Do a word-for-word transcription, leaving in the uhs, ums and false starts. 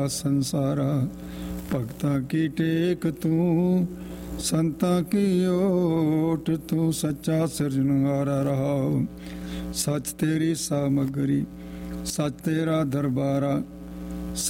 संसारा भगता की टेक तू, संता की ओट तू, सच्चा सिरजनहारा रहा। सच तेरी सामग्री, सच तेरा दरबारा,